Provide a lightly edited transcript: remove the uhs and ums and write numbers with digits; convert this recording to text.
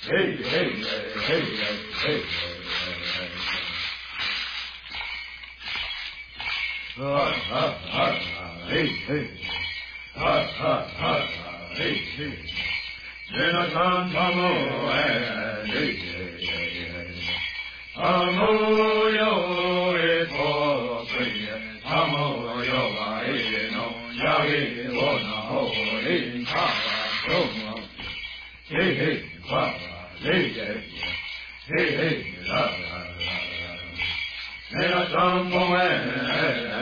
嘿嘿嘿嘿嘿嘿，嘿嘿，人那山长路哎，嘿嘿，长路有一座水，长路有啊一农，家里我那后林长种，嘿嘿，嘿嘿，嘿嘿啦啦啦，人那山风哎。